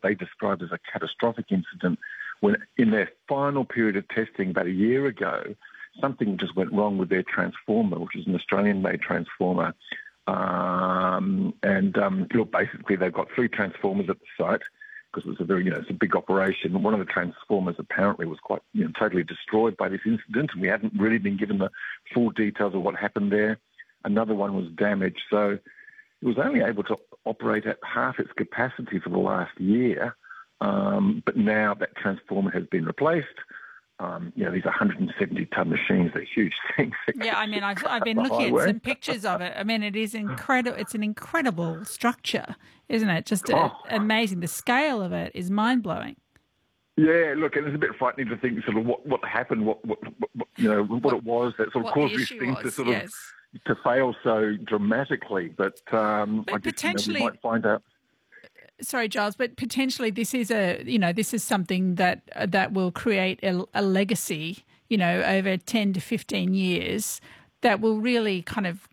they described as a catastrophic incident when, in their final period of testing about a year ago, something just went wrong with their transformer, which is an Australian-made transformer. Look, basically, they've got 3 transformers at the site because it's a very, it's a big operation. One of the transformers apparently was quite, totally destroyed by this incident, and we haven't really been given the full details of what happened there. Another one was damaged, so it was only able to operate at half its capacity for the last year. But now that transformer has been replaced. These 170-ton machines, they're huge things. Yeah, I mean, I've been looking at some pictures of it. I mean, it is incredible. It's an incredible structure, isn't it? Just amazing. The scale of it is mind-blowing. Yeah, look, and it's a bit frightening to think sort of what happened, what it was that sort of caused these things to sort of to fail so dramatically. But I guess potentially we might find out. Sorry, Giles, but potentially this is this is something that will create a legacy, over 10 to 15 years that will really kind of,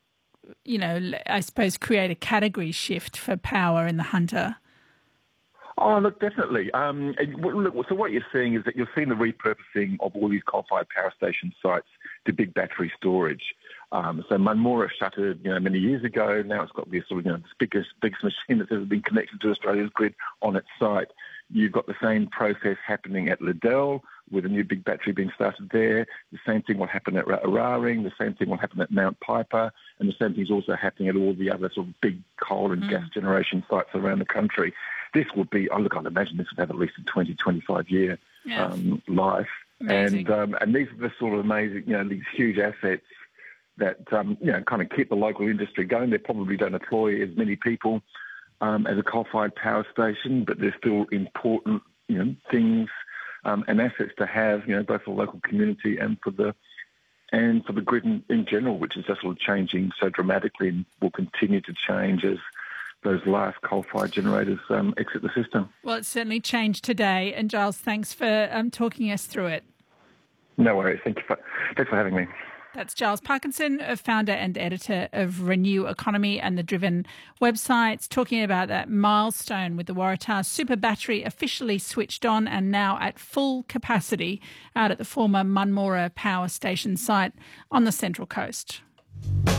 I suppose create a category shift for power in the Hunter. Oh, look, definitely. So what you're seeing is that you're seeing the repurposing of all these coal-fired power station sites to big battery storage. So Munmorah shuttered, many years ago. Now it's got this sort of, biggest machine that's ever been connected to Australia's grid on its site. You've got the same process happening at Liddell with a new big battery being started there. The same thing will happen at Eraring. The same thing will happen at Mount Piper. And the same thing's also happening at all the other sort of big coal and gas generation sites around the country. This would be, I'd imagine this would have at least a 20, 25-year life. Amazing. And these are the sort of amazing, these huge assets that, kind of keep the local industry going. They probably don't employ as many people as a coal-fired power station, but they're still important, things and assets to have, both for the local community and for the grid in general, which is just sort of changing so dramatically and will continue to change as those last coal-fired generators exit the system. Well, it's certainly changed today. And Giles, thanks for talking us through it. No worries. Thanks for having me. That's Giles Parkinson, founder and editor of Renew Economy and the Driven websites, talking about that milestone with the Waratah Super Battery officially switched on and now at full capacity out at the former Munmorah Power Station site on the Central Coast.